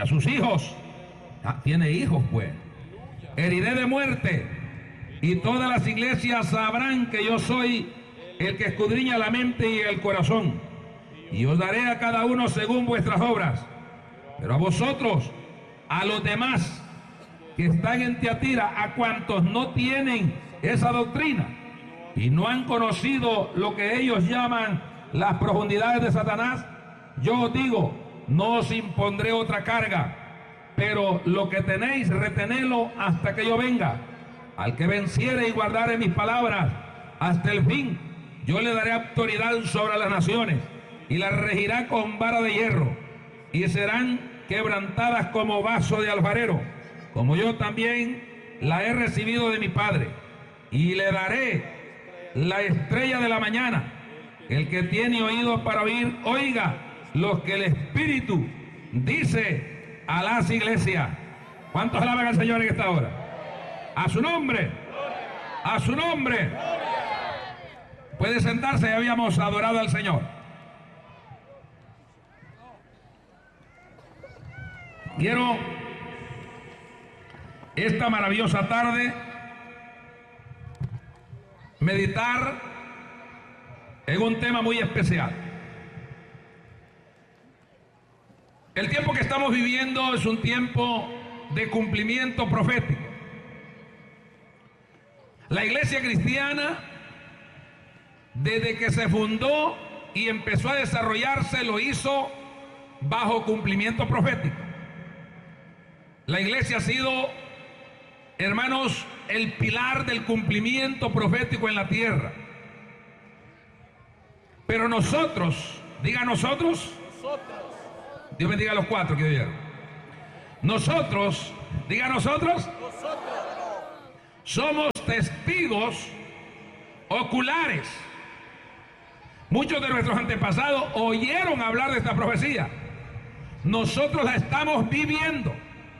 a sus hijos. Tiene hijos, pues. Heriré de muerte, y todas las iglesias sabrán que yo soy el que escudriña la mente y el corazón, y os daré a cada uno según vuestras obras. Pero a vosotros, a los demás que están en Tiatira, a cuantos no tienen esa doctrina y no han conocido lo que ellos llaman las profundidades de Satanás, yo os digo, no os impondré otra carga, pero lo que tenéis, retenedlo hasta que yo venga. Al que venciere y guardare mis palabras hasta el fin, yo le daré autoridad sobre las naciones, y las regirá con vara de hierro, y serán quebrantadas como vaso de alfarero, como yo también la he recibido de mi Padre. Y le daré la estrella de la mañana. El que tiene oídos para oír, oiga lo que el Espíritu dice a las iglesias. ¿Cuántos alaban al Señor en esta hora? A su nombre, a su nombre. Puede sentarse, ya habíamos adorado al Señor. Quiero esta maravillosa tarde meditar en un tema muy especial. El tiempo que estamos viviendo es un tiempo de cumplimiento profético. La iglesia cristiana, desde que se fundó y empezó a desarrollarse, lo hizo bajo cumplimiento profético. La iglesia ha sido, hermanos, el pilar del cumplimiento profético en la tierra. Pero nosotros, diga nosotros, Dios bendiga a los cuatro que oyeron. Nosotros, diga nosotros, somos testigos oculares. Muchos de nuestros antepasados oyeron hablar de esta profecía. Nosotros la estamos viviendo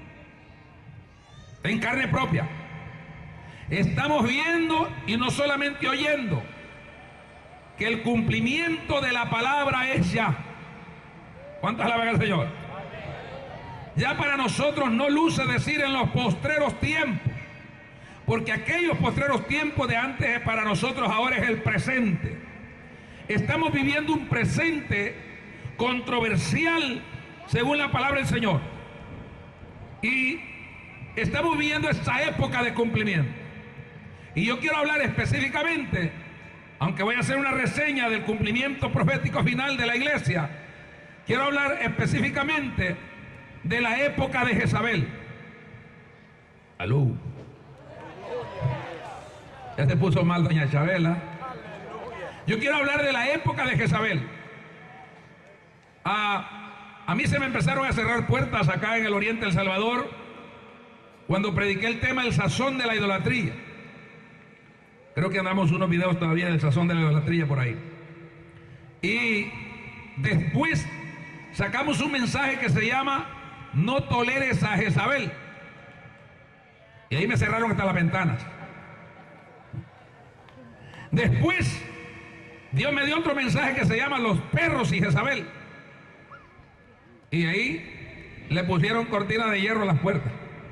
en carne propia. Estamos viendo y no solamente oyendo que el cumplimiento de la palabra es ya. ¿Cuántas alaban al Señor? Ya para nosotros no luce decir en los postreros tiempos, porque aquellos postreros tiempos de antes para nosotros ahora es el presente. Estamos viviendo un presente controversial según la palabra del Señor, y estamos viviendo esta época de cumplimiento. Y yo quiero hablar específicamente, aunque voy a hacer una reseña del cumplimiento profético final de la iglesia, quiero hablar específicamente de la época de Jezabel. Aló. Ya se puso mal doña Chabela. Yo quiero hablar de la época de Jezabel. A mí se me empezaron a cerrar puertas acá en el oriente del Salvador cuando prediqué el tema del sazón de la idolatría. Creo que andamos unos videos todavía del sazón de la idolatría por ahí. Y después sacamos un mensaje que se llama No toleres a Jezabel. Y ahí me cerraron hasta las ventanas. Después Dios me dio otro mensaje que se llama Los perros y Jezabel. Y ahí le pusieron cortina de hierro a las puertas.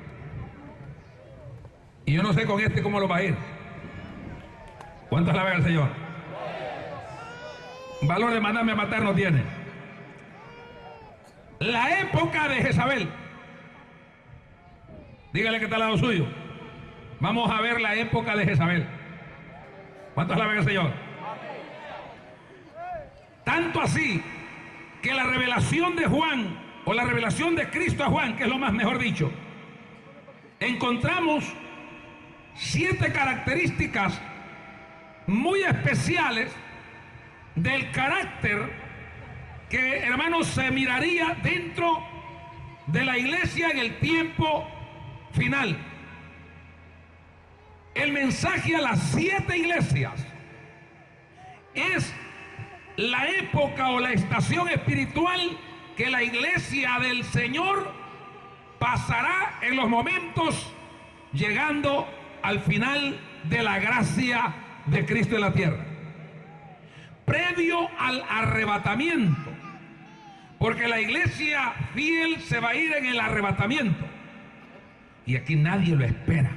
Y yo no sé con este cómo lo va a ir. ¿Cuántos alaban al Señor? Valor de mandarme a matar no tiene. La época de Jezabel. Dígale que está al lado suyo. Vamos a ver la época de Jezabel. ¿Cuántos alaban al Señor? Tanto así que la revelación de Juan, o la revelación de Cristo a Juan, que es lo más mejor dicho, encontramos 7 características muy especiales del carácter que, hermanos, se miraría dentro de la iglesia en el tiempo final. El mensaje a las 7 iglesias es la época o la estación espiritual que la iglesia del Señor pasará en los momentos llegando al final de la gracia de Cristo en la tierra. Previo al arrebatamiento, Porque la iglesia fiel se va a ir en el arrebatamiento. Y aquí nadie lo espera.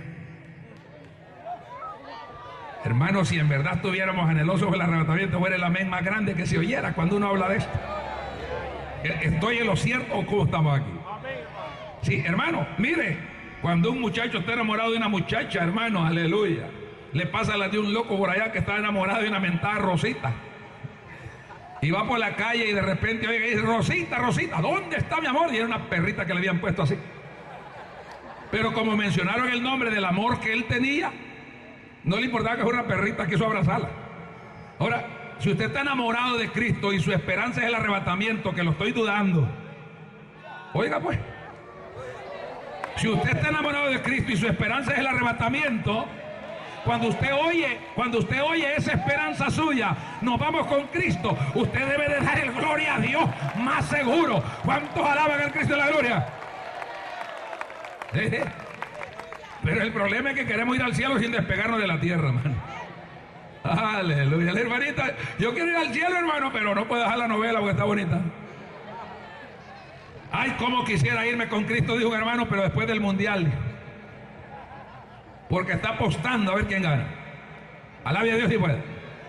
Hermanos, si en verdad estuviéramos anhelosos del arrebatamiento, fuera el amén más grande que se oyera cuando uno habla de esto. ¿Estoy en lo cierto o cómo estamos aquí? Sí, hermano, mire, cuando un muchacho está enamorado de una muchacha, hermano, aleluya, le pasa la de un loco por allá que está enamorado de una mentada Rosita. Y va por la calle y de repente oye y dice: Rosita, Rosita, ¿dónde está mi amor? Y era una perrita que le habían puesto así. Pero como mencionaron el nombre del amor que él tenía, no le importaba que fuera una perrita, quiso abrazarla. Ahora, si usted está enamorado de Cristo y su esperanza es el arrebatamiento, que lo estoy dudando, oiga pues, si usted está enamorado de Cristo y su esperanza es el arrebatamiento, cuando usted oye esa esperanza suya, nos vamos con Cristo, usted debe de dar el gloria a Dios más seguro. ¿Cuántos alaban al Cristo de la gloria? Pero el problema es que queremos ir al cielo sin despegarnos de la tierra, hermano. Aleluya. La hermanita, yo quiero ir al cielo, hermano, pero no puedo dejar la novela porque está bonita. Ay, cómo quisiera irme con Cristo, dijo un hermano, pero después del mundial. Porque está apostando a ver quién gana. Alabe a Dios si puede.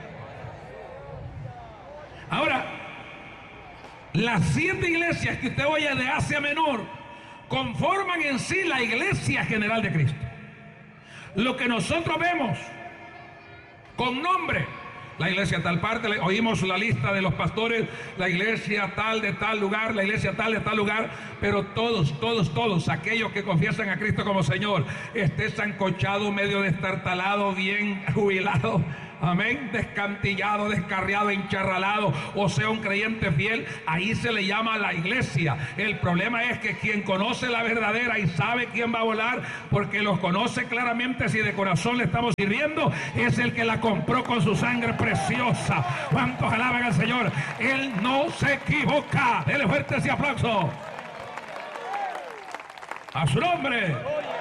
Ahora, las 7 iglesias que usted oye de Asia Menor conforman en sí la iglesia general de Cristo. Lo que nosotros vemos con nombre, la iglesia tal parte, oímos la lista de los pastores, la iglesia tal de tal lugar, la iglesia tal de tal lugar, pero todos aquellos que confiesan a Cristo como Señor, esté sancochado, medio destartalado, bien jubilado, amén, descantillado, descarriado, encharralado, o sea, un creyente fiel, ahí se le llama la iglesia. El problema es que quien conoce la verdadera y sabe quién va a volar, porque los conoce claramente si de corazón le estamos sirviendo, es el que la compró con su sangre preciosa. ¿Cuántos alaban al Señor? Él no se equivoca. Dele fuerte ese aplauso a su nombre.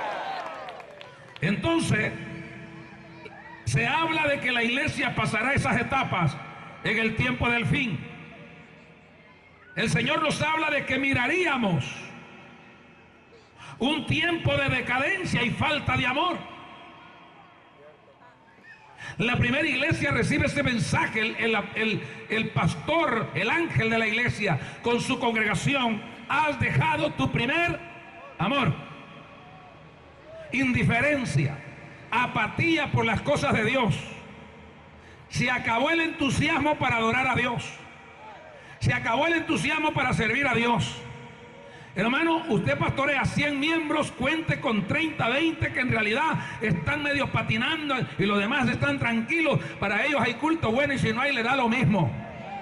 Entonces, se habla de que la iglesia pasará esas etapas en el tiempo del fin. El Señor nos habla de que miraríamos un tiempo de decadencia y falta de amor. La primera iglesia recibe ese mensaje, el pastor, el ángel de la iglesia, con su congregación: has dejado tu primer amor. Indiferencia, apatía por las cosas de Dios. Se acabó el entusiasmo para adorar a Dios. Se acabó el entusiasmo para servir a Dios. Hermano, usted pastorea 100 miembros, cuente con 30, 20 que en realidad están medio patinando y los demás están tranquilos. Para ellos hay culto bueno y si no hay le da lo mismo.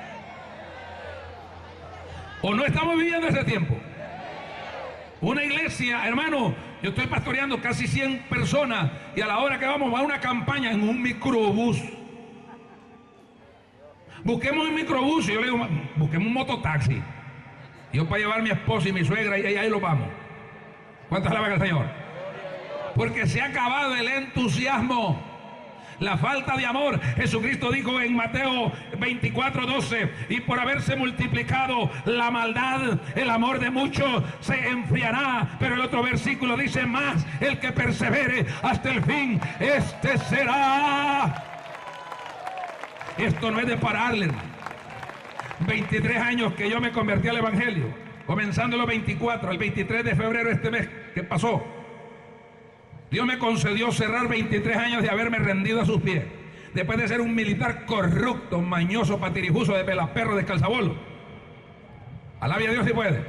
¿O no estamos viviendo ese tiempo? Una iglesia, hermano, yo estoy pastoreando casi 100 personas y a la hora que vamos a una campaña en un microbús. Busquemos un microbús y yo le digo, busquemos un mototaxi. Yo para llevar a mi esposa y mi suegra y ahí lo vamos. ¿Cuántas alaban al Señor? Porque se ha acabado el entusiasmo, la falta de amor. Jesucristo dijo en Mateo 24:12: y por haberse multiplicado la maldad, el amor de muchos se enfriará. Pero el otro versículo dice: más el que persevere hasta el fin, este será. Esto no es de pararle, hermano. 23 años que yo me convertí al evangelio, comenzando los 24, el 23 de febrero este mes que pasó, Dios me concedió cerrar 23 años de haberme rendido a sus pies, después de ser un militar corrupto, mañoso, patirifuso, de pelaperro, de calzabolo. Alabe a Dios si puede.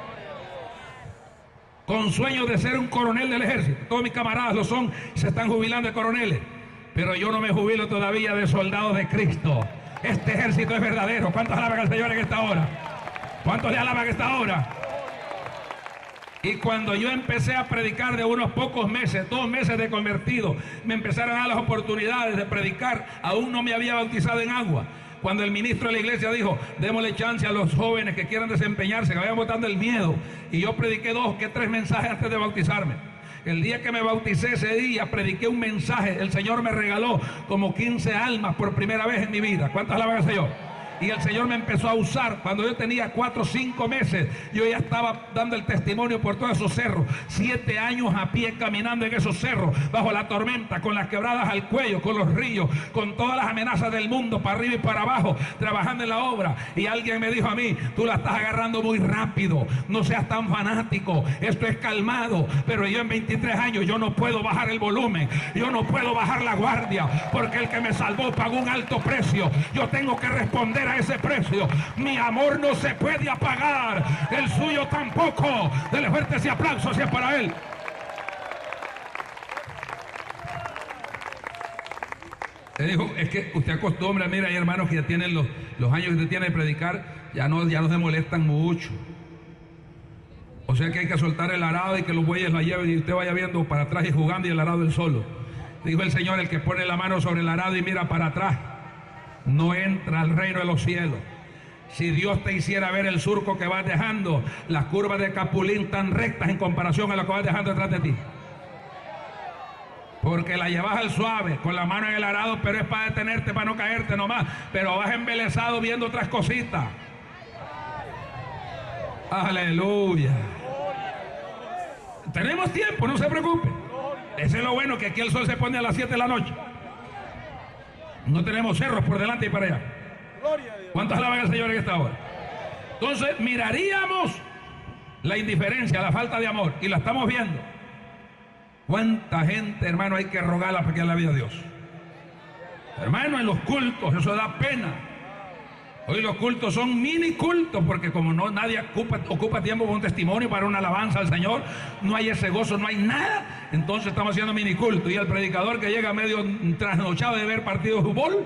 Con sueños de ser un coronel del ejército. Todos mis camaradas lo son, se están jubilando de coroneles, pero yo no me jubilo todavía de soldados de Cristo. Este ejército es verdadero. ¿Cuántos alaban al Señor en esta hora? ¿Cuántos le alaban en esta hora? Y cuando yo empecé a predicar de unos pocos meses, 2 meses de convertido, me empezaron a dar las oportunidades de predicar. Aún no me había bautizado en agua. Cuando el ministro de la iglesia dijo: démosle chance a los jóvenes que quieran desempeñarse, que vayan botando el miedo. Y yo prediqué 2 que 3 mensajes antes de bautizarme. El día que me bauticé, ese día prediqué un mensaje. El Señor me regaló como 15 almas por primera vez en mi vida. ¿Cuántas alaban al Señor? y el Señor me empezó a usar. Cuando yo tenía 4 o 5 meses, yo ya estaba dando el testimonio por todos esos cerros. 7 años a pie caminando en esos cerros, bajo la tormenta, con las quebradas al cuello, con los ríos, con todas las amenazas del mundo, para arriba y para abajo, trabajando en la obra. Y alguien me dijo a mí: tú la estás agarrando muy rápido, no seas tan fanático, esto es calmado. Pero yo en 23 años, yo no puedo bajar el volumen, yo no puedo bajar la guardia, porque el que me salvó pagó un alto precio. Yo tengo que responder a ese precio. Mi amor no se puede apagar, el suyo tampoco. Dele fuerte ese aplauso si es para él. Te dijo, es que usted acostumbra, mira, hay hermanos que ya tienen los años que usted tiene de predicar, ya no se molestan mucho. O sea que hay que soltar el arado y que los bueyes la lleven y usted vaya viendo para atrás y jugando, y el arado él solo. Dijo el Señor: el que pone la mano sobre el arado y mira para atrás, no entra al reino de los cielos. Si Dios te hiciera ver el surco que vas dejando, las curvas de Capulín tan rectas en comparación a lo que vas dejando detrás de ti. Porque la llevas al suave, con la mano en el arado, pero es para detenerte, para no caerte nomás. Pero vas embelesado viendo otras cositas. Aleluya. Tenemos tiempo, no se preocupe. Ese es lo bueno, que aquí el sol se pone a las 7 de la noche. No tenemos cerros por delante y para allá. ¿Cuántos alaban al Señor en esta hora? Entonces miraríamos la indiferencia, la falta de amor, y la estamos viendo. ¿Cuánta gente, hermano, hay que rogarla para que la vida de Dios? Hermano, en los cultos, eso da pena. Hoy los cultos son mini cultos, porque como no nadie ocupa tiempo para un testimonio, para una alabanza al Señor, no hay ese gozo, no hay nada. Entonces estamos haciendo mini culto, y el predicador que llega medio trasnochado de ver partidos de fútbol.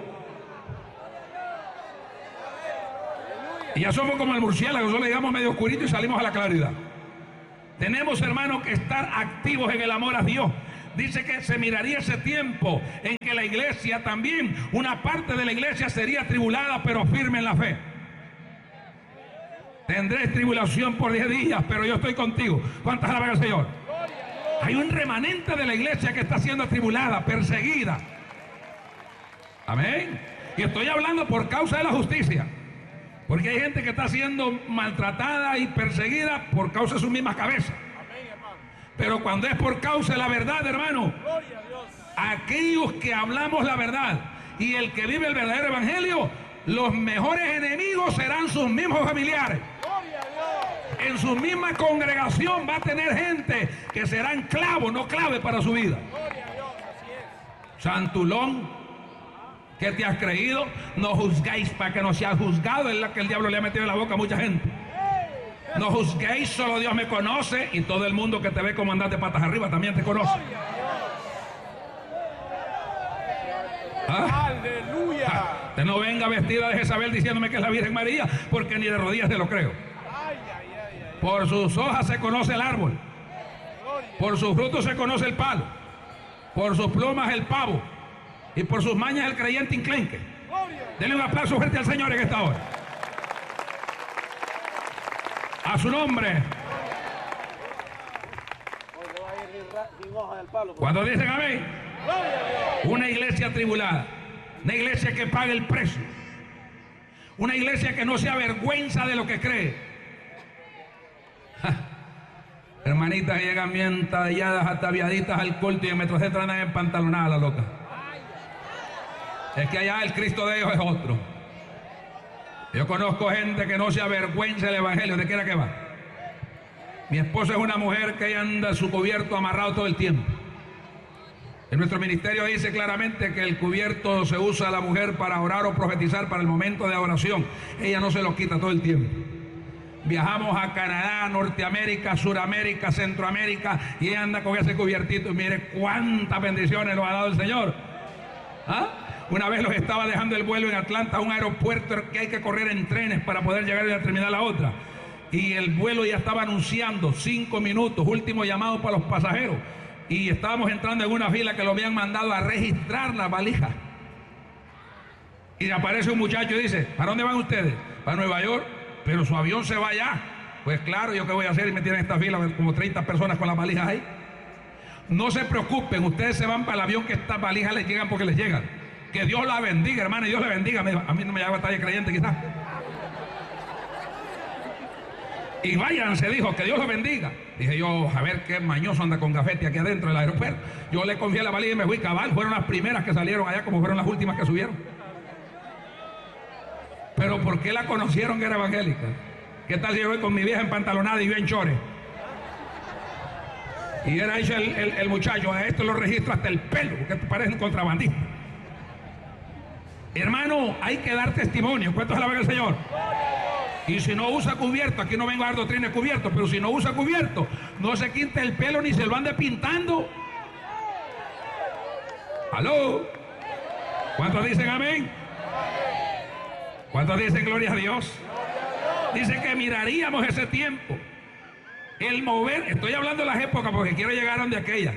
Y ya somos como el murciélago, solo llegamos medio oscurito y salimos a la claridad. Tenemos, hermanos, que estar activos en el amor a Dios. Dice que se miraría ese tiempo en que la iglesia también, una parte de la iglesia sería atribulada, pero firme en la fe. Tendré tribulación por 10 días, pero yo estoy contigo. ¿Cuántas alaban al Señor? Hay un remanente de la iglesia que está siendo atribulada, perseguida. Amén. Y estoy hablando por causa de la justicia. Porque hay gente que está siendo maltratada y perseguida por causa de sus mismas cabezas. Pero cuando es por causa de la verdad, hermano, aquellos que hablamos la verdad y el que vive el verdadero evangelio, los mejores enemigos serán sus mismos familiares. En su misma congregación va a tener gente que serán clavos, no clave para su vida. Santulón, ¿qué te has creído? No juzguéis para que no seas juzgado, es la que el diablo le ha metido en la boca a mucha gente. No juzguéis, solo Dios me conoce, y todo el mundo que te ve como andas de patas arriba también te conoce. ¿Ah? ¡Aleluya! Usted no venga vestida de Jezabel diciéndome que es la Virgen María, porque ni de rodillas te lo creo. Por sus hojas se conoce el árbol, por sus frutos se conoce el palo, por sus plumas el pavo, y por sus mañas el creyente inclenque. Denle un aplauso fuerte al Señor en esta hora. A su nombre. Cuando dicen amén, una iglesia atribulada, una iglesia que pague el precio, una iglesia que no se avergüenza de lo que cree. Hermanitas que llegan bien talladas, ataviaditas al culto, y en Metrocentro andan empantalonadas la loca. Es que allá el Cristo de ellos es otro. Yo conozco gente que no se avergüenza del evangelio, donde quiera que va. Mi esposa es una mujer que anda su cubierto amarrado todo el tiempo. En nuestro ministerio dice claramente que el cubierto se usa a la mujer para orar o profetizar para el momento de oración. Ella no se lo quita todo el tiempo. Viajamos a Canadá, Norteamérica, Suramérica, Centroamérica, y ella anda con ese cubiertito, y mire cuántas bendiciones nos ha dado el Señor. ¿Ah? Una vez los estaba dejando el vuelo en Atlanta, un aeropuerto que hay que correr en trenes para poder llegar de una terminal a otra. Y el vuelo ya estaba anunciando 5 minutos, último llamado para los pasajeros. Y estábamos entrando en una fila que lo habían mandado a registrar la valija. Y aparece un muchacho y dice: ¿para dónde van ustedes? Para Nueva York, pero su avión se va allá. Pues claro, ¿yo qué voy a hacer? Y me tienen esta fila como 30 personas con las valijas ahí. No se preocupen, ustedes se van para el avión, que estas valijas les llegan porque les llegan. Que Dios la bendiga, hermano, y Dios la bendiga. A mí no me llama talla creyente quizás. Y váyanse, dijo, que Dios los bendiga. Dije yo, a ver qué mañoso anda con gafete aquí adentro del aeropuerto. Yo le confié la valija y me fui cabal. Fueron las primeras que salieron allá, como fueron las últimas que subieron. Pero ¿por qué la conocieron que era evangélica? ¿Qué tal si yo voy con mi vieja empantalonada y yo en chores? Y era hecho el muchacho, a esto lo registro hasta el pelo, porque parece un contrabandista. Hermano, hay que dar testimonio. ¿Cuántos alaban al Señor? Y si no usa cubierto, aquí no vengo a dar doctrina de cubierto, pero si no usa cubierto, no se quinte el pelo ni se lo ande pintando. ¿Aló? ¿Cuántos dicen amén? ¿Cuántos dicen gloria a Dios? Dice que miraríamos ese tiempo. El mover, estoy hablando de las épocas porque quiero llegar a donde aquella.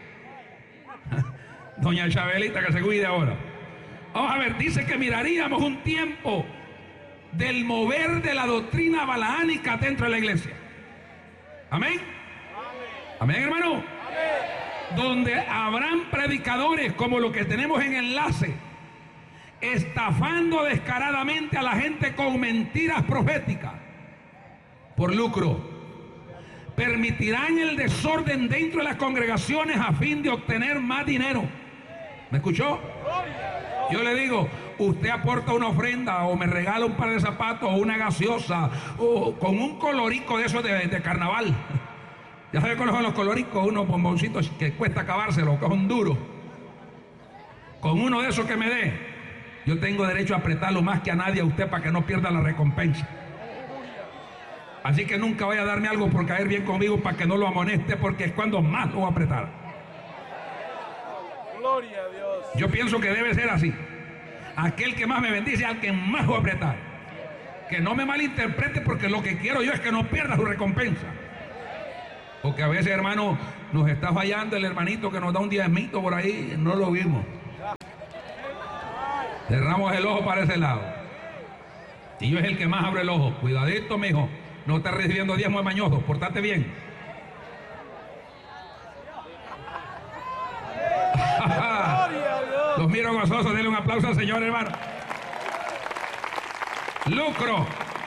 Doña Chabelita, que se cuide ahora. Vamos a ver, dice que miraríamos un tiempo del mover de la doctrina balaánica dentro de la iglesia. Amén. Amén, hermano. Amén. Donde habrán predicadores como los que tenemos en enlace, estafando descaradamente a la gente con mentiras proféticas por lucro. Permitirán el desorden dentro de las congregaciones a fin de obtener más dinero. ¿Me escuchó? Yo le digo, usted aporta una ofrenda o me regala un par de zapatos o una gaseosa o con un colorico de esos de carnaval. Ya sabe cuáles son los coloricos, unos bomboncitos que cuesta acabárselo, que son duros. Con uno de esos que me dé, yo tengo derecho a apretarlo más que a nadie a usted para que no pierda la recompensa. Así que nunca vaya a darme algo por caer bien conmigo para que no lo amoneste, porque es cuando más lo voy a apretar. Gloria a Dios. Yo pienso que debe ser así. Aquel que más me bendice, al que más voy a apretar. Que no me malinterprete, porque lo que quiero yo es que no pierda su recompensa. Porque a veces, hermano, nos está fallando el hermanito que nos da un diezmito por ahí, no lo vimos. Cerramos el ojo para ese lado. Y yo es el que más abre el ojo. Cuidadito, mijo. No estás recibiendo diezmos mañosos. Portate bien. Los miro gozosos. Denle un aplauso al Señor, hermano. Lucro.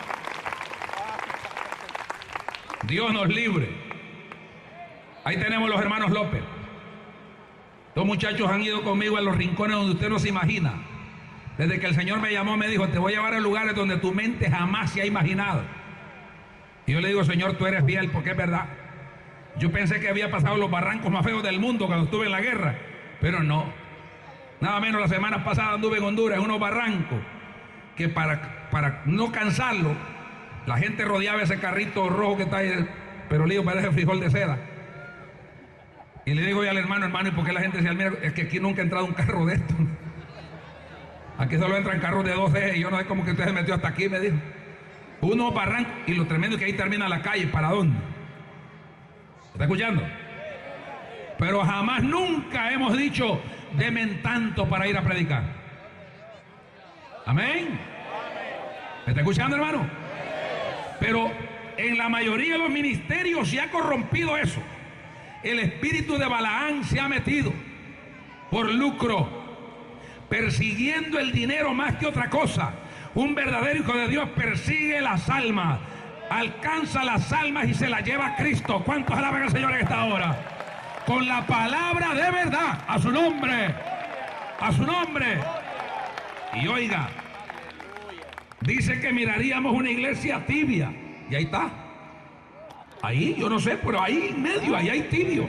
Dios nos libre. Ahí tenemos los hermanos López. Los muchachos han ido conmigo a los rincones donde usted no se imagina. Desde que el Señor me llamó, me dijo, te voy a llevar a lugares donde tu mente jamás se ha imaginado. Y yo le digo, Señor, tú eres fiel, porque es verdad. Yo pensé que había pasado los barrancos más feos del mundo cuando estuve en la guerra, pero no. Nada menos la semana pasada anduve en Honduras, en unos barrancos, que para no cansarlo, la gente rodeaba ese carrito rojo que está ahí, pero lío parece frijol de seda. Y le digo yo al hermano, ¿y por qué la gente decía, mira, es que aquí nunca ha entrado un carro de estos? Aquí solo entran carros de 2 ejes y yo no sé cómo que usted se metió hasta aquí, me dijo. Unos barrancos, y lo tremendo es que ahí termina la calle, ¿para dónde? ¿Está escuchando? Pero jamás, nunca hemos dicho, demen tanto para ir a predicar. Amén. ¿Me está escuchando, hermano? Pero en la mayoría de los ministerios se ha corrompido eso. El espíritu de Balaán se ha metido por lucro, persiguiendo el dinero más que otra cosa. Un verdadero hijo de Dios persigue las almas, alcanza las almas y se las lleva a Cristo. ¿Cuántos alaban al Señor en esta hora? Con la palabra de verdad, a su nombre, a su nombre. Y oiga, dice que miraríamos una iglesia tibia, y ahí está. Ahí, yo no sé, pero ahí en medio, ahí hay tibios.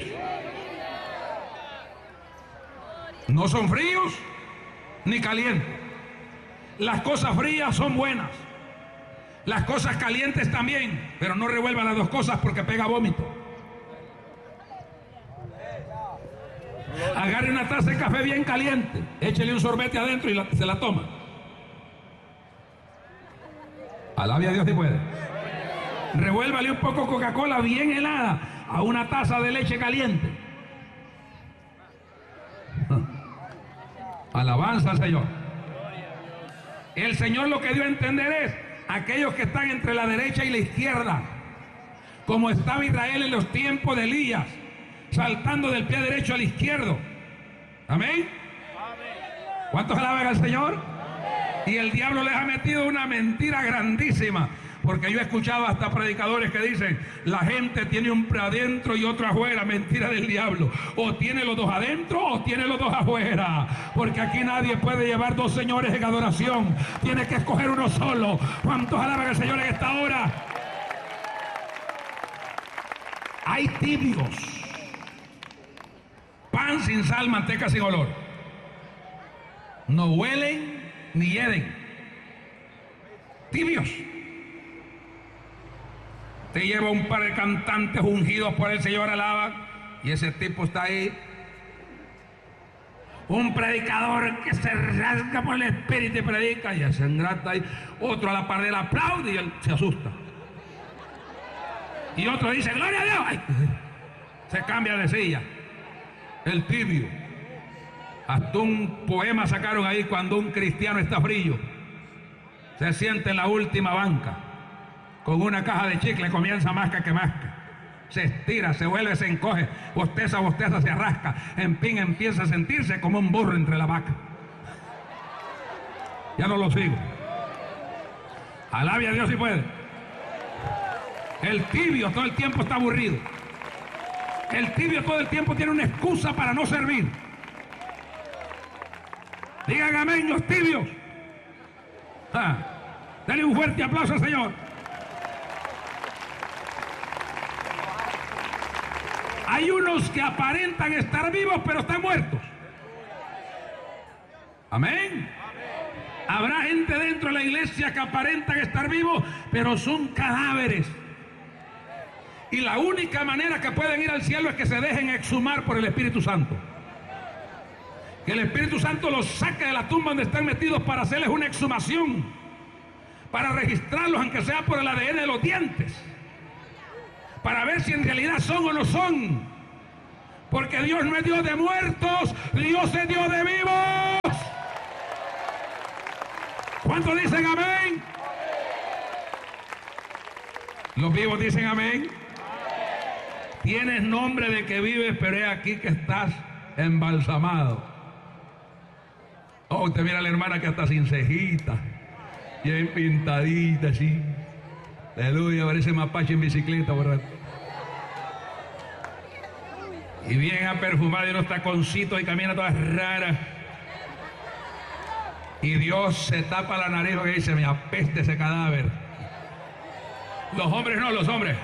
No son fríos ni calientes. Las cosas frías son buenas. Las cosas calientes también, pero no revuelvan las dos cosas porque pega vómito. Agarre una taza de café bien caliente, échele un sorbete adentro y se la toma. Alabe a Dios si puede. Revuélvale un poco Coca-Cola bien helada a una taza de leche caliente. Alabanza al Señor. El Señor lo que dio a entender es aquellos que están entre la derecha y la izquierda, como estaba Israel en los tiempos de Elías, saltando del pie derecho al izquierdo. Amén. ¿Cuántos alaban al Señor? Y el diablo les ha metido una mentira grandísima. Porque yo he escuchado hasta predicadores que dicen, la gente tiene un adentro y otro afuera. Mentira del diablo. O tiene los dos adentro o tiene los dos afuera. Porque aquí nadie puede llevar dos señores en adoración. Tiene que escoger uno solo. ¿Cuántos alaban al Señor en esta hora? Hay tibios. Pan sin sal, manteca sin olor. No huelen ni hieden. Tibios. Te lleva un par de cantantes ungidos por el Señor, alaba, y ese tipo está ahí. Un predicador que se rasga por el espíritu y predica y se engrata ahí. Otro a la par de él aplaude y él se asusta. Y otro dice, gloria a Dios. Ay, se cambia de silla. El tibio. Hasta un poema sacaron ahí cuando un cristiano está frío. Se siente en la última banca. Con una caja de chicle comienza masca que masca. Se estira, se vuelve, se encoge, bosteza, se arrasca. En fin, empieza a sentirse como un burro entre la vaca. Ya no lo sigo. Alabe a Dios si puede. El tibio todo el tiempo está aburrido. El tibio todo el tiempo tiene una excusa para no servir. Digan amén los tibios. Dale un fuerte aplauso al Señor. Hay unos que aparentan estar vivos, pero están muertos. Amén. Habrá gente dentro de la iglesia que aparentan estar vivos, pero son cadáveres. Y la única manera que pueden ir al cielo es que se dejen exhumar por el Espíritu Santo. Que el Espíritu Santo los saque de la tumba donde están metidos para hacerles una exhumación. Para registrarlos, aunque sea por el ADN de los dientes. Para ver si en realidad son o no son. Porque Dios no es Dios de muertos, Dios es Dios de vivos. ¿Cuántos dicen amén? Los vivos dicen amén. Tienes nombre de que vives, pero es aquí que estás embalsamado. Oh, usted mira a la hermana que está sin cejita, bien pintadita así. Aleluya, parece mapache en bicicleta, ¿verdad? Y bien perfumado y unos taconcitos y camina todas raras. Y Dios se tapa la nariz y dice, me apeste ese cadáver. Los hombres no, los hombres.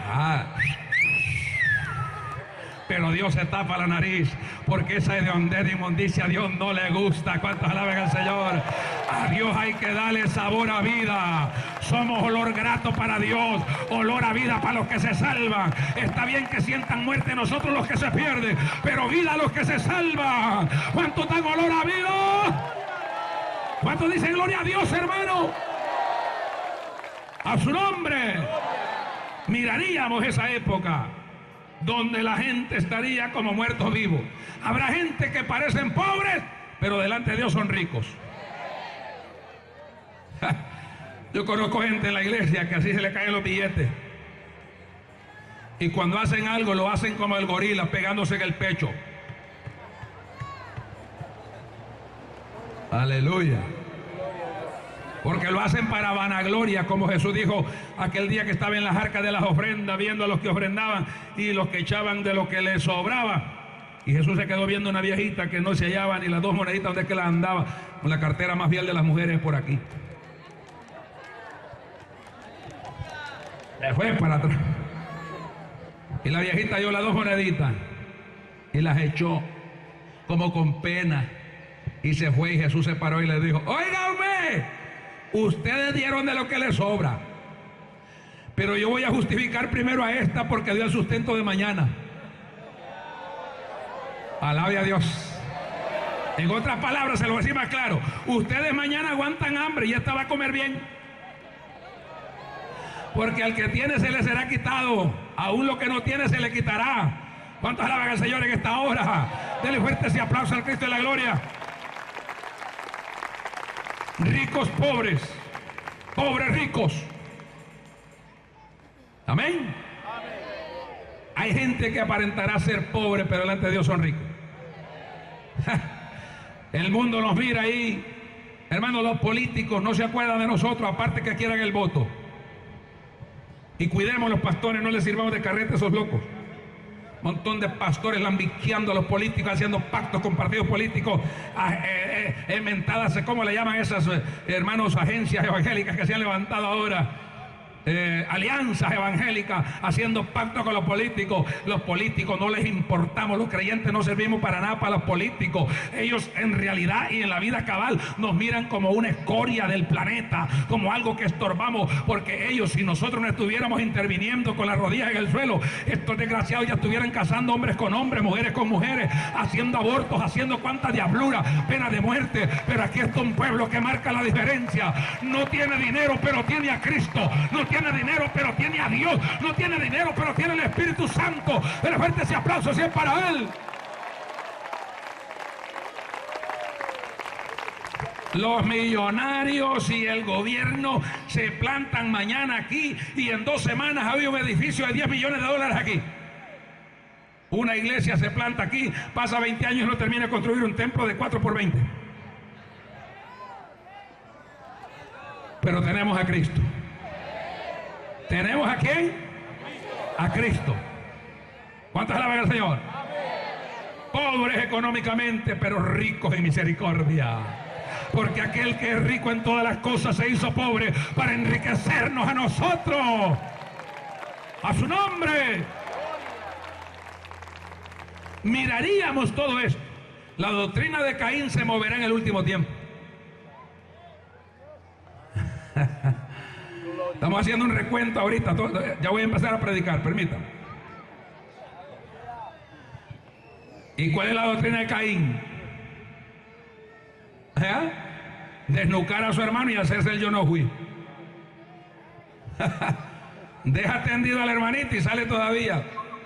Pero Dios se tapa la nariz, porque esa hediondez de inmundicia a Dios no le gusta. ¿Cuántos alaban al Señor? A Dios hay que darle sabor a vida. Somos olor grato para Dios, olor a vida para los que se salvan. Está bien que sientan muerte nosotros los que se pierden, pero vida a los que se salvan. ¿Cuántos dan olor a vida? ¿Cuántos dicen gloria a Dios, hermano? A su nombre. Miraríamos esa época donde la gente estaría como muertos vivos. Habrá gente que parecen pobres, pero delante de Dios son ricos. Yo conozco gente en la iglesia que así se le caen los billetes. Y cuando hacen algo, lo hacen como el gorila, pegándose en el pecho. Aleluya. Porque lo hacen para vanagloria, como Jesús dijo aquel día que estaba en las arcas de las ofrendas, viendo a los que ofrendaban y los que echaban de lo que les sobraba. Y Jesús se quedó viendo una viejita que no se hallaba ni las dos moneditas donde es que las andaba, con la cartera más fiel de las mujeres por aquí. Le fue para atrás. Y la viejita dio las dos moneditas y las echó como con pena. Y se fue y Jesús se paró y le dijo, óigame, ustedes dieron de lo que les sobra, pero yo voy a justificar primero a esta porque dio el sustento de mañana. Alabe a Dios. En otras palabras, se lo voy a decir más claro, ustedes mañana aguantan hambre y esta va a comer bien, porque al que tiene se le será quitado, aún lo que no tiene se le quitará. ¿Cuántos alaban al Señor en esta hora? Denle fuerte ese aplauso al Cristo de la gloria. Ricos pobres, pobres ricos. Amén. Hay gente que aparentará ser pobre, pero delante de Dios son ricos. El mundo nos mira ahí. Hermanos, los políticos no se acuerdan de nosotros, aparte que quieran el voto. Y cuidemos a los pastores, no les sirvamos de carrete a esos locos. Montón de pastores lambiqueando a los políticos, haciendo pactos con partidos políticos, mentadas, ¿cómo le llaman esas, hermanos, agencias evangélicas que se han levantado ahora? Alianzas evangélicas, haciendo pactos con los políticos. Los políticos no les importamos, los creyentes no servimos para nada para los políticos. Ellos en realidad y en la vida cabal nos miran como una escoria del planeta, como algo que estorbamos, porque ellos, si nosotros no estuviéramos interviniendo con las rodillas en el suelo, estos desgraciados ya estuvieran casando hombres con hombres, mujeres con mujeres, haciendo abortos, haciendo cuanta diablura, pena de muerte. Pero aquí está un pueblo que marca la diferencia. No tiene dinero, pero tiene a Cristo. No tiene dinero, pero tiene a Dios. No tiene dinero, pero tiene el Espíritu Santo. Pero fuerte ese aplauso si es para Él. Los millonarios y el gobierno se plantan mañana aquí y en 2 semanas había un edificio de $10 millones aquí. Una iglesia se planta aquí, pasa 20 años y no termina de construir un templo de 4 por 20. Pero tenemos a Cristo. ¿Tenemos a quién? A Cristo. ¿Cuántos alaban al Señor? Pobres económicamente, pero ricos en misericordia. Porque aquel que es rico en todas las cosas se hizo pobre para enriquecernos a nosotros. A su nombre. Miraríamos todo esto. La doctrina de Caín se moverá en el último tiempo. Estamos haciendo un recuento ahorita, ya voy a empezar a predicar, permítanme. ¿Y cuál es la doctrina de Caín? Desnucar a su hermano y hacerse el yo no fui. Deja tendido al hermanito y sale todavía.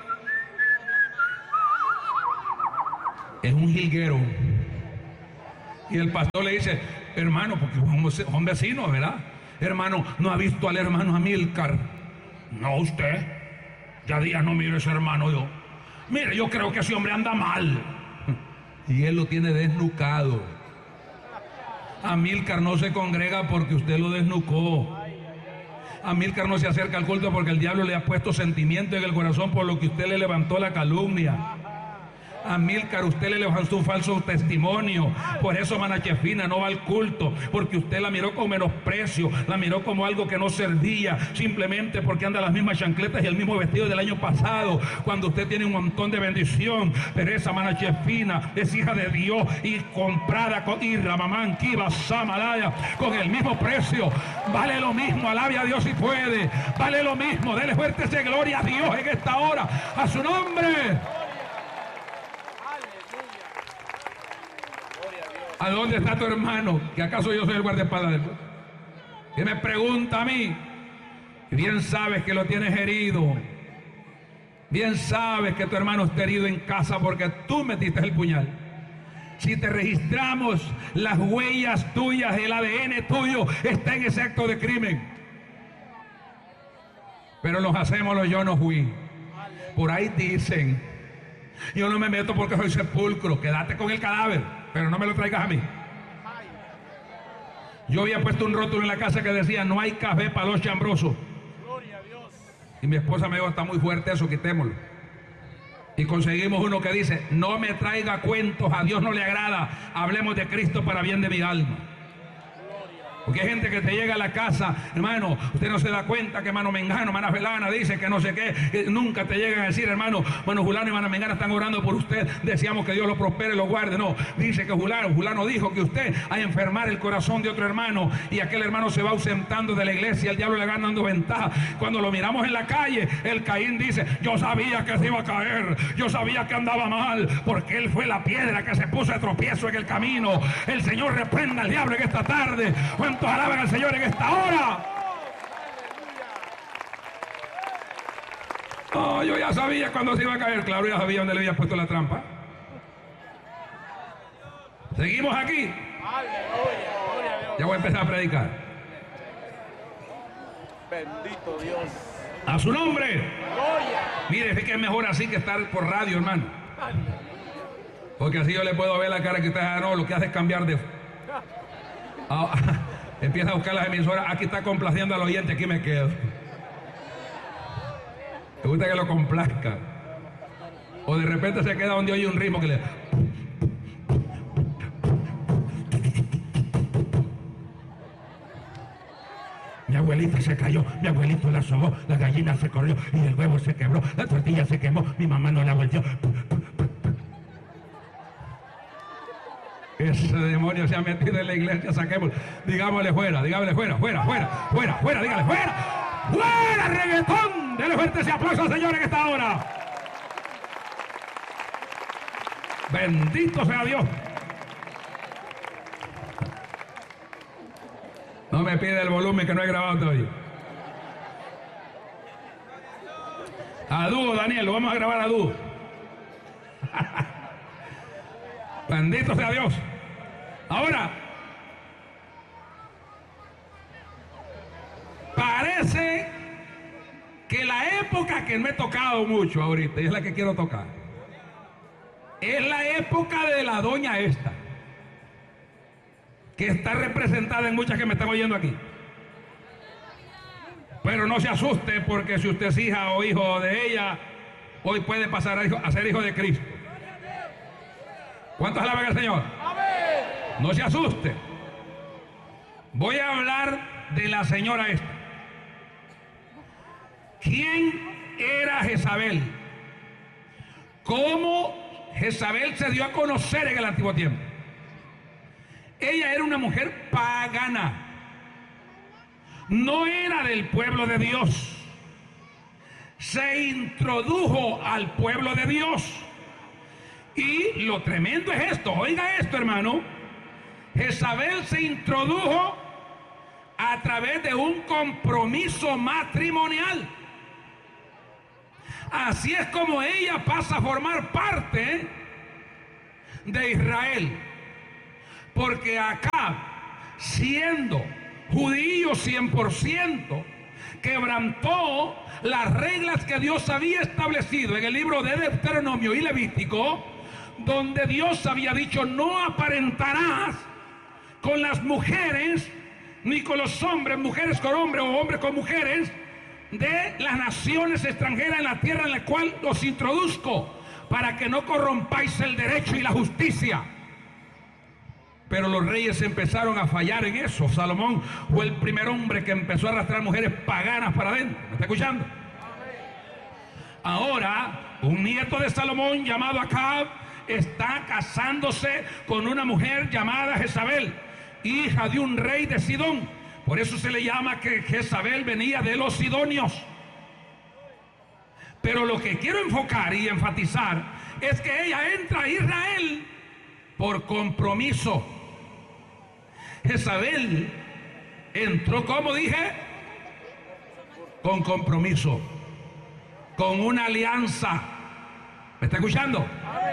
Es un jilguero. Y el pastor le dice, hermano, porque son vecinos, ¿verdad? Hermano, ¿no ha visto al hermano Amílcar? No, usted. Ya días no miro a ese hermano yo. Mire, yo creo que ese hombre anda mal. Y él lo tiene desnucado. Amílcar no se congrega porque usted lo desnucó. Amílcar no se acerca al culto porque el diablo le ha puesto sentimiento en el corazón por lo que usted le levantó la calumnia. Amílcar, usted le levantó un falso testimonio. Por eso Manachefina no va al culto, porque usted la miró con menosprecio, la miró como algo que no servía, simplemente porque anda las mismas chancletas y el mismo vestido del año pasado, cuando usted tiene un montón de bendición. Pero esa Manachefina es hija de Dios y comprada con Irramamán, Kiva, Samalaya, con el mismo precio. Vale lo mismo, alabe a Dios si puede. Vale lo mismo, dele fuerte esa gloria a Dios en esta hora, a su nombre. ¿A dónde está tu hermano? ¿Que acaso yo soy el guardaespaldas del pueblo? Que me pregunta a mí. Bien sabes que lo tienes herido. Bien sabes que tu hermano está herido en casa porque tú metiste el puñal. Si te registramos, las huellas tuyas, el ADN tuyo está en ese acto de crimen. Pero los hacemos los yo no fui. Por ahí dicen, yo no me meto porque soy sepulcro, quédate con el cadáver, pero no me lo traigas a mí. Yo había puesto un rótulo en la casa que decía, no hay café para los chambrosos. Y mi esposa me dijo, está muy fuerte eso, quitémoslo. Y conseguimos uno que dice, no me traiga cuentos, a Dios no le agrada, hablemos de Cristo para bien de mi alma. Porque hay gente que te llega a la casa, hermano, usted no se da cuenta que hermano Mengano, hermana Felana dice que no sé qué, que nunca te llegan a decir, hermano Julano y hermana Mengana están orando por usted, deseamos que Dios lo prospere y lo guarde. No, dice que Julano dijo que usted ha enfermar el corazón de otro hermano y aquel hermano se va ausentando de la iglesia, el diablo le va dando ventaja. Cuando lo miramos en la calle, el Caín dice, yo sabía que se iba a caer, yo sabía que andaba mal, porque él fue la piedra que se puso de tropiezo en el camino. El Señor reprenda al diablo en esta tarde. ¿Cuántos alaban al Señor en esta hora? Oh, yo ya sabía cuando se iba a caer. Claro, ya sabía dónde le había puesto la trampa. Seguimos aquí. Ya voy a empezar a predicar. Bendito Dios. A su nombre. Mire, es que es mejor así que estar por radio, hermano. Porque así yo le puedo ver la cara que usted, no, lo que hace es cambiar de... empieza a buscar las emisoras, aquí está complaciendo al oyente, aquí me quedo. ¿Te gusta que lo complazca? O de repente se queda donde oye un ritmo que le... Mi abuelita se cayó, mi abuelito la sobó, la gallina se corrió y el huevo se quebró, la tortilla se quemó, mi mamá no la volteó. Ese demonio se ha metido en la iglesia, saquemos, digámosle fuera, fuera, fuera, fuera, fuera, fuera, dígale fuera, fuera reggaetón, denle fuerte ese aplauso, señores, en esta hora. Bendito sea Dios. No me pide el volumen que no he grabado todavía. A dúo, Daniel, lo vamos a grabar a dúo. Bendito sea Dios. Ahora, parece que la época que me he tocado mucho ahorita, y es la que quiero tocar, es la época de la doña esta, que está representada en muchas que me están oyendo aquí. Pero no se asuste, porque si usted es hija o hijo de ella, hoy puede pasar a ser hijo de Cristo. ¿Cuántos alaban al Señor? No se asuste. Voy a hablar de la señora esta. ¿Quién era Jezabel? ¿Cómo Jezabel se dio a conocer en el antiguo tiempo? Ella era una mujer pagana. No era del pueblo de Dios. Se introdujo al pueblo de Dios. Y lo tremendo es esto, oiga esto, hermano. Jezabel se introdujo a través de un compromiso matrimonial. Así es como ella pasa a formar parte de Israel. Porque Acab, siendo judío 100%, quebrantó las reglas que Dios había establecido en el libro de Deuteronomio y Levítico, donde Dios había dicho: no aparentarás con las mujeres, ni con los hombres, mujeres con hombres o hombres con mujeres, de las naciones extranjeras en la tierra en la cual los introduzco, para que no corrompáis el derecho y la justicia. Pero los reyes empezaron a fallar en eso. Salomón fue el primer hombre que empezó a arrastrar mujeres paganas para adentro. ¿Me está escuchando? Ahora, un nieto de Salomón llamado Acab está casándose con una mujer llamada Jezabel, hija de un rey de Sidón. Por eso se le llama que Jezabel venía de los sidonios. Pero lo que quiero enfocar y enfatizar es que ella entra a Israel por compromiso. Jezabel entró, como dije, con compromiso, con una alianza. ¿Me está escuchando?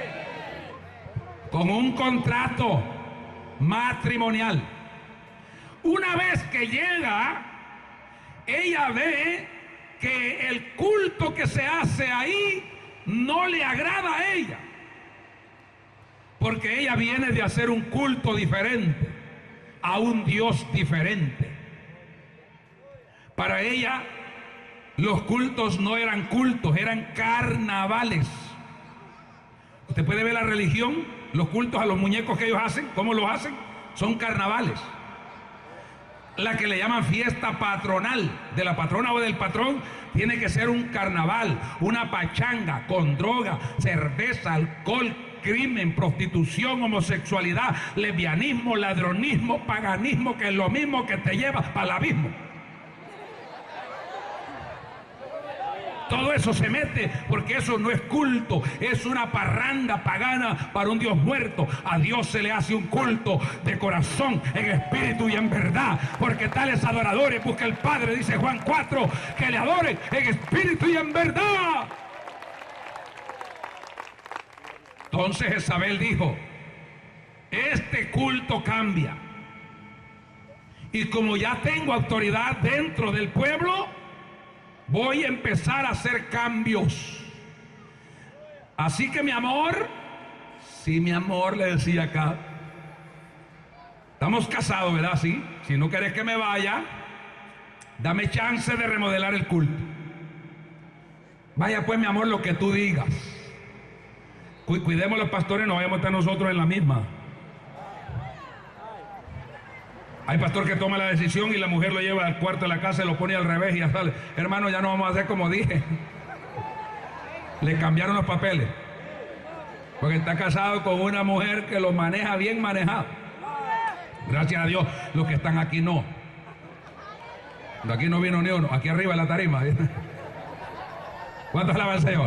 Con un contrato matrimonial. Una vez que llega, ella ve que el culto que se hace ahí no le agrada a ella, porque ella viene de hacer un culto diferente, a un Dios diferente. Para ella, los cultos no eran cultos, eran carnavales. Usted puede ver la religión, los cultos a los muñecos que ellos hacen, ¿cómo los hacen? Son carnavales. La que le llaman fiesta patronal de la patrona o del patrón, tiene que ser un carnaval, una pachanga con droga, cerveza, alcohol, crimen, prostitución, homosexualidad, lesbianismo, ladronismo, paganismo, que es lo mismo que te lleva para el abismo. Todo eso se mete, porque eso no es culto, es una parranda pagana para un Dios muerto. A Dios se le hace un culto de corazón, en espíritu y en verdad, porque tales adoradores busca el Padre, dice Juan 4, que le adoren en espíritu y en verdad. Entonces Jezabel dijo: este culto cambia, y como ya tengo autoridad dentro del pueblo, voy a empezar a hacer cambios. Así que, mi amor, Sí, mi amor, le decía acá. Estamos casados, ¿verdad? Sí. Si no querés que me vaya, dame chance de remodelar el culto. Vaya pues, mi amor, lo que tú digas. Cuidemos los pastores, no vayamos a estar nosotros en la misma. Hay pastor que toma la decisión y la mujer lo lleva al cuarto de la casa y lo pone al revés y ya sale. Hermano, ya no vamos a hacer como dije. Le cambiaron los papeles. Porque está casado con una mujer que lo maneja bien manejado. Gracias a Dios, los que están aquí no. De aquí no vino ni uno. Aquí arriba en la tarima. ¿Cuántos alaban al Señor?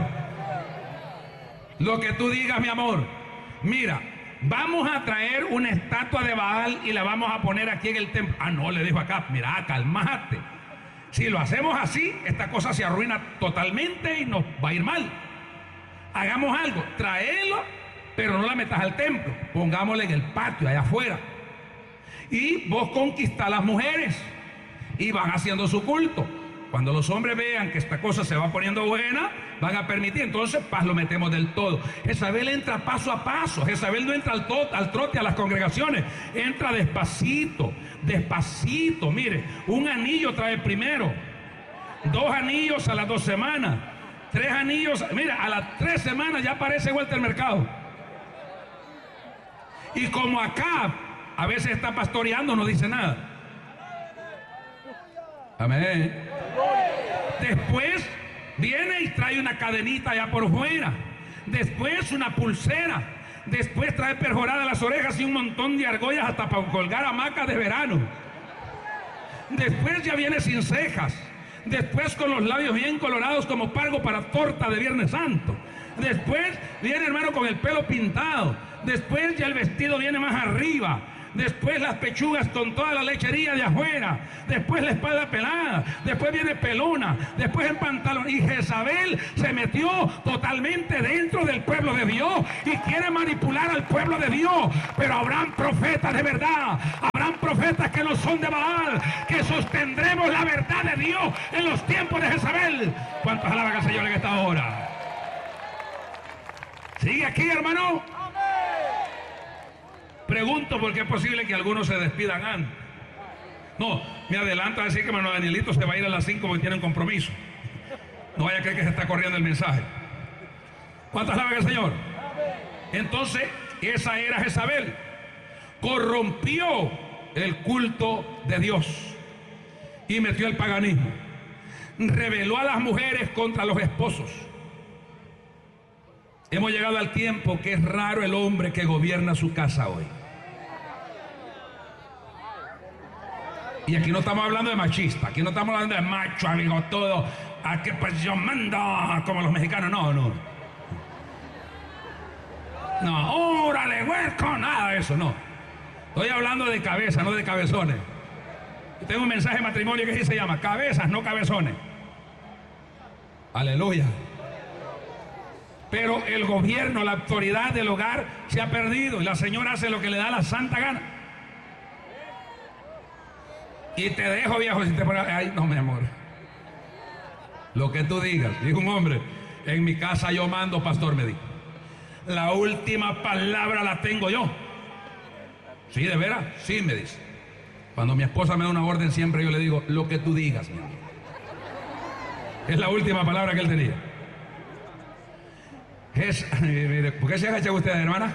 Lo que tú digas, mi amor. Mira, vamos a traer una estatua de Baal y la vamos a poner aquí en el templo. Ah, no, le dijo acá, mira, calmate. Si lo hacemos así, esta cosa se arruina totalmente y nos va a ir mal. Hagamos algo, tráelo, pero no la metas al templo. Pongámosla en el patio, allá afuera. Y vos conquistás a las mujeres y van haciendo su culto. Cuando los hombres vean que esta cosa se va poniendo buena, van a permitir. Entonces, lo metemos del todo. Jezabel entra paso a paso. Jezabel no entra al trote a las congregaciones. Entra despacito, despacito. Mire, un anillo trae primero. 2 anillos a las 2 semanas. 3 anillos. Mira, a las 3 semanas ya aparece vuelta el mercado. Y como acá a veces está pastoreando, no dice nada. Amén. Después viene y trae una cadenita allá por fuera. Después una pulsera. Después trae perforadas las orejas y un montón de argollas hasta para colgar hamacas de verano. Después ya viene sin cejas. Después con los labios bien colorados como pargo para torta de Viernes Santo. Después viene, hermano, con el pelo pintado. Después ya el vestido viene más arriba. Después las pechugas con toda la lechería de afuera. Después la espalda pelada. Después viene pelona. Después en pantalón. Y Jezabel se metió totalmente dentro del pueblo de Dios y quiere manipular al pueblo de Dios. Pero habrán profetas de verdad. Habrán profetas que no son de Baal, que sostendremos la verdad de Dios en los tiempos de Jezabel. ¿Cuántos alaban al Señor en esta hora? ¿Sigue aquí, hermano? Pregunto porque es posible que algunos se despidan antes. No, me adelanto a decir que hermano Danielito se va a ir a las 5 porque tienen compromiso. No vaya a creer que se está corriendo el mensaje. ¿Cuántas alaban al Señor? Entonces, esa era Jezabel. Corrompió el culto de Dios y metió el paganismo. Rebeló a las mujeres contra los esposos. Hemos llegado al tiempo que es raro el hombre que gobierna su casa hoy. Y aquí no estamos hablando de machista, aquí no estamos hablando de macho, amigo, todo. A que pues yo mando como los mexicanos, no. No, órale, hueco, nada de eso, no. Estoy hablando de cabeza, no de cabezones. Yo tengo un mensaje de matrimonio que así se llama: cabezas, no cabezones. Aleluya. Pero el gobierno, la autoridad del hogar se ha perdido y la señora hace lo que le da la santa gana. Y te dejo, viejo, si te pones... Ay, no, mi amor. Lo que tú digas. Dijo un hombre: en mi casa yo mando, pastor, me dijo. La última palabra la tengo yo. ¿Sí, de veras? Sí, me dice. Cuando mi esposa me da una orden, siempre yo le digo: lo que tú digas, mi amor. Es la última palabra que él tenía. ¿Por qué se agacha usted, hermana?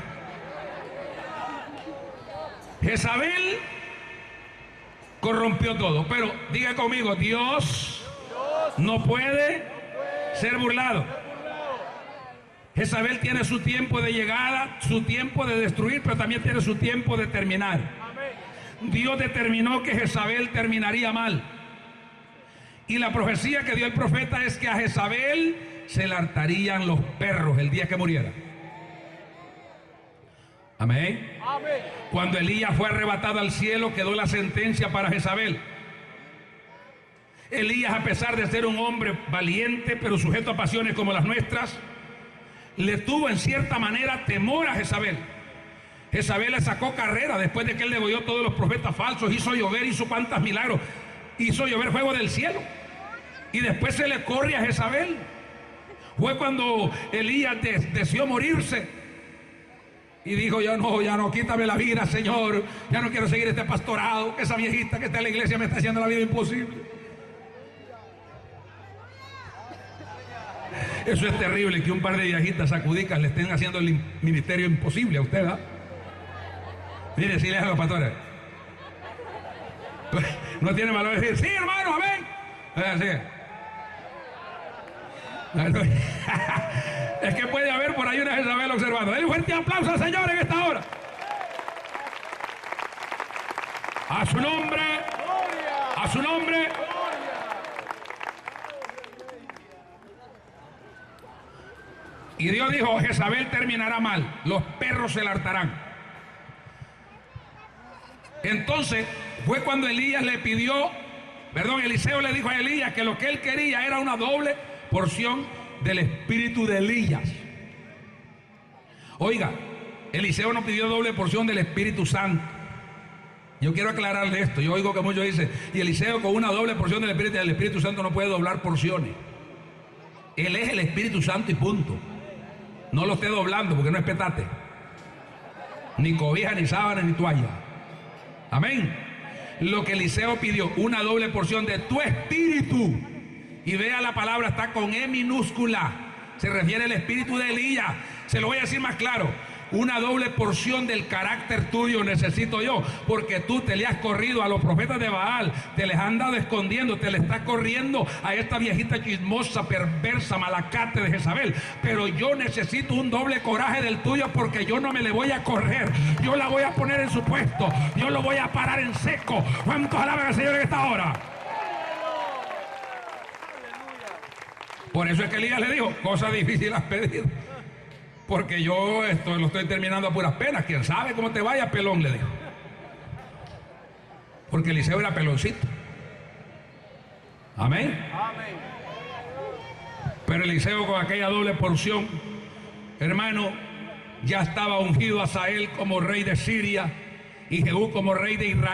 Jezabel corrompió todo, pero diga conmigo: Dios no puede ser burlado. Jezabel tiene su tiempo de llegada, su tiempo de destruir, pero también tiene su tiempo de terminar. Dios determinó que Jezabel terminaría mal. Y la profecía que dio el profeta es que a Jezabel se le hartarían los perros el día que muriera. Amén. Amén. Cuando Elías fue arrebatado al cielo, quedó la sentencia para Jezabel. Elías, a pesar de ser un hombre valiente, pero sujeto a pasiones como las nuestras, le tuvo en cierta manera temor a Jezabel. Jezabel le sacó carrera después de que él degolló todos los profetas falsos, hizo llover, hizo cuantos milagros, hizo llover fuego del cielo. Y después se le corre a Jezabel. Fue cuando Elías deseó morirse. Y dijo, ya no, quítame la vida, Señor. Ya no quiero seguir este pastorado. Que esa viejita que está en la iglesia me está haciendo la vida imposible. Eso es terrible, que un par de viejitas sacudicas le estén haciendo el ministerio imposible a usted, ¿verdad? Mire, si le hago, pastores. No tiene valor decir, sí, hermano, amén. Es que puede haber por ahí una Jezabel observando. Denle un fuerte aplauso al Señor en esta hora. A su nombre. A su nombre. Y Dios dijo, Jezabel terminará mal, los perros se la hartarán. Entonces fue cuando Eliseo le dijo a Elías que lo que él quería era una doble porción del espíritu de Elías. Oiga, Eliseo no pidió doble porción del Espíritu Santo. Yo quiero aclararle esto. Yo oigo que muchos dicen, y Eliseo con una doble porción del Espíritu Santo no puede doblar porciones. Él es el Espíritu Santo y punto. No lo esté doblando porque no es petate, ni cobija, ni sábana, ni toalla. Amén. Lo que Eliseo pidió, una doble porción de tu espíritu. Y vea, la palabra está con E minúscula. Se refiere al espíritu de Elías. Se lo voy a decir más claro. Una doble porción del carácter tuyo necesito yo, porque tú te le has corrido a los profetas de Baal, te les has andado escondiendo, te le estás corriendo a esta viejita chismosa, perversa, malacate de Jezabel. Pero yo necesito un doble coraje del tuyo, porque yo no me le voy a correr, yo la voy a poner en su puesto, yo lo voy a parar en seco. ¿Cuántos alaban al Señor en esta hora? Por eso es que Elías le dijo, cosa difícil has pedido, porque yo esto lo estoy terminando a puras penas. Quién sabe cómo te vaya, pelón, le dijo. Porque Eliseo era peloncito. Amén. Amén. Pero Eliseo, con aquella doble porción, hermano, ya estaba ungido Hazael como rey de Siria y Jehú como rey de Israel.